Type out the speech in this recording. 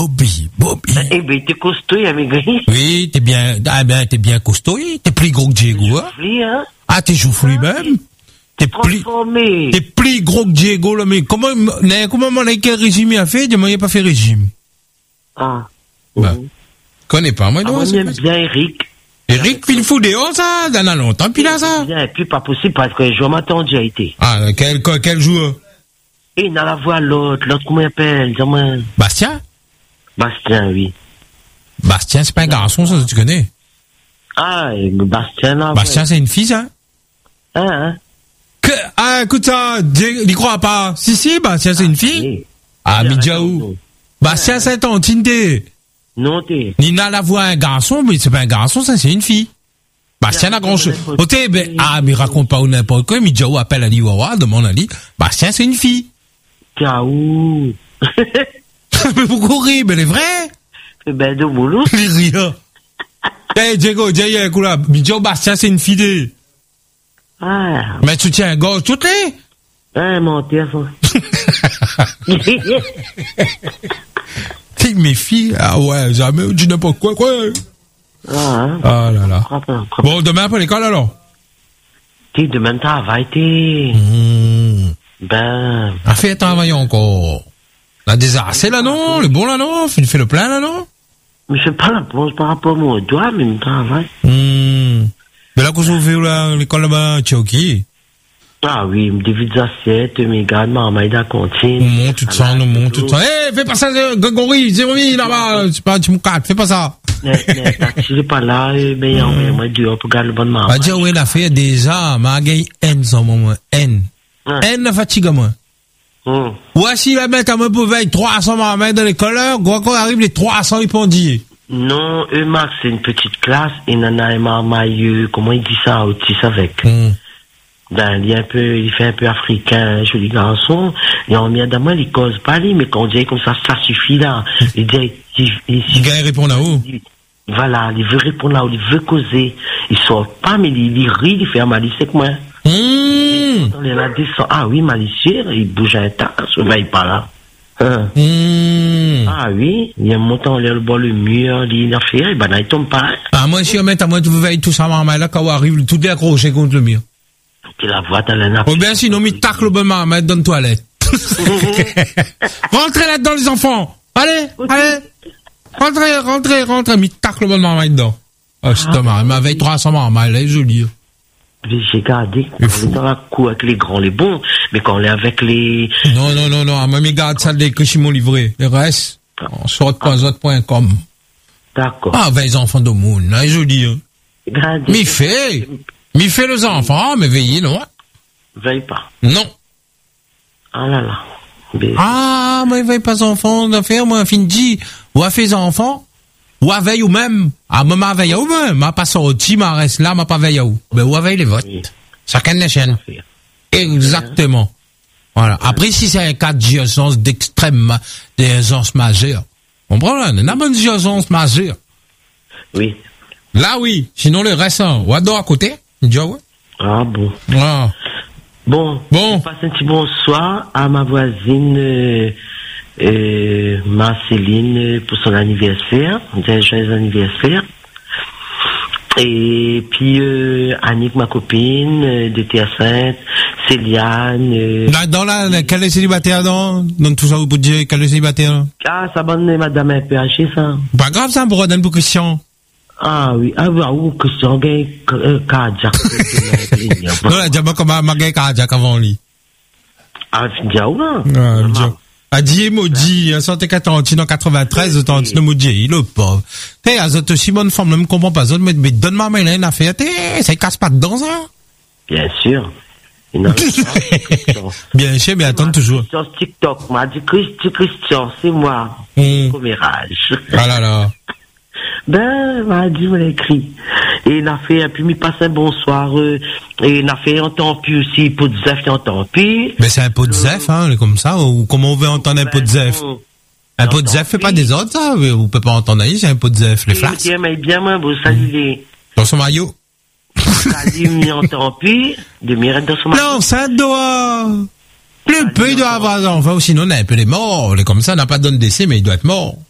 Bobby. Eh ben, t'es costaud, y'a mes gars. Oui, t'es bien costaud, t'es plus gros que Diego, hein. Hein? Ah, t'es joufflu même. T'es plus gros que Diego, là, mais comment mon quel régime il a fait? Il a pas fait régime. Ah. Bah. Connais pas, moi, non. Moi, j'aime bien Eric. Eric, il fout des hauts, ça, dans a longtemps, puis là, ça. Bien, et puis pas possible, parce que je m'attends déjà été. Ah, quel joueur? Et il a la voix l'autre, comment il appelle, dis-moi. Bastien, oui. Bastien, c'est pas un garçon, ça, tu connais? Ah, Bastien, là. Bastien, c'est une fille, ça? Hein? Écoute ça, n'y crois pas. Si, Bastien, c'est une fille? Oui. Ah, Midjaou. Bastien, c'est ton Tindé. Non, t'es. Nina la voix un garçon, mais c'est pas un garçon, ça, c'est une fille. Bastien a grand chose. Mais raconte pas ou n'importe quoi, Midjaou appelle Ali Wawa, demande Ali. Bastien, c'est une fille. Ciao. Mais pourquoi rire? Mais elle est vraie? Ben, de boulot. Il rire. Eh, Diego, écoute là, Midjaou, Bastien, c'est une fille. Ah. Mais tu tiens un gauche toutes les? Mentir, ça. Mes filles, ah ouais, jamais, dis n'importe quoi. Ah là là. Bon, demain après l'école, alors? Demain, travail, Ben. Ah, fais travailler encore. La désarcée, là, non? Le bon, là, non? Fais le plein, là, non? Mais je sais pas la réponse par rapport à mon doigt, mais je travaille. Mais là, quand vous faites l'école là-bas, tu es OK? Ah oui, des vides assiettes, mes gars, maman, il a cantine. On monte tout ça. Eh, fais pas ça, Grégory, 0 là-bas, tu me casses, fais pas ça. Si j'ai pas là, ben, moi, Dieu, pour garder le bon maman. Va dire, oui, la fait déjà, ma gay N, ça, moi, N. N, la fatigue, moi. Voici la mec à me pouvait 300 mamans dans l'école, quand arrive les 300 épondiers. Non, Max, c'est une petite classe, et Nana et maman, comment il dit ça, autiste avec. Ben, il fait un peu africain, joli garçon. Et on vient d'abord, il cause pas lui, mais quand on dit comme ça suffit là. Il dit, il répond là-haut. Voilà, il veut répondre là-haut, il veut causer. Il sort pas, mais il rit, il fait un malicieux que moi. Il a descend. Ah oui, malicieux, il bouge un tas, souvent il pas là. Ah oui, il y a un montant, il a le bas, le mur, il a fait, ben, il tombe pas. Ah, moi, si on met à moi, tu veux veiller tout ça, maman, là, quand on arrive, tout est accroché contre le mur. Tu la vois dans la nappe. Ou bien sinon, il tacle le bon maman, dans la toilette. Rentrez là-dedans, les enfants. Allez. Rentrez, il tacle le bon maman dedans. Oh, c'est dommage, il m'avait 300 mamans, elle est jolie. J'ai gardé, on est dans la cour avec les grands, les bons, mais quand on est avec les... Non, moi, je garde ça dès que je m'ont livré. Le reste, on sort.zot.com. D'accord. Ah, 20 enfants de monde, là, joli, hein. Mais fait les enfants, mais veillez, non? Veille pas. Non. Ah là là. Ah, moi, il veille pas enfants d'affaires, moi, fin de dit, ou à fait enfants, ou à veille ou même. Ah, moi, ma veille ou même, ma pas sorti, ma reste là, ma pas veille ou. Ben, ou à veille les votes. Oui. Chacun les chaînes. Exactement. Voilà. Après, si c'est un cas de urgence d'extrême, d'urgence majeure. On comprend là, on a bonne urgence majeure. Oui. Là, oui. Sinon, le reste, ou à côté. Ah bon. Ah. Bon. Je passe un petit bonsoir à ma voisine Marceline pour son anniversaire. Un joyeux anniversaire. Et puis Annick, ma copine de Terre Sainte, Céliane. Dans la quelle est célibataire dans tout ça vous pouvez dire quelle est célibataire? Ah, ça bonne madame un peu hachée ça. Pas grave ça pour donner pour Christian. Ah oui, Christian gagne cardiaque. Non, la diable comme ma gagne cardiaque avant lui. Ah, diable. A dit maudit, 140 en 93, autant maudit, il est pauvre. Hey, à cette aussi bonne forme, je ne comprends pas, mais donne-moi une affaire, ça ne casse pas dedans, ça? Bien sûr. Bien sûr, mais attends toujours. Sur TikTok, m'a dit Christian, c'est moi. Commérage. Ah là là. Ben, m'a dit, on l'a écrit. Et il a fait, puis il passe un bonsoir, et il a fait un temps puis aussi, pot de zef, un temps puis. Mais c'est un pot de zef, hein, comme ça, ou comment on veut entendre un pot de zef? Un pot de zef fait pas des autres, ça, vous pouvez pas entendre c'est un pot de zef, les flasques. Mais bien, moi, vous saluez. Dans son maillot. Salut, en temps puis, de mirette dans son maillot. Non, ça doit. Plus peu, il doit avoir, enfin, sinon, on a un peu les morts, comme ça, on n'a pas donné d'essai, mais il doit être mort.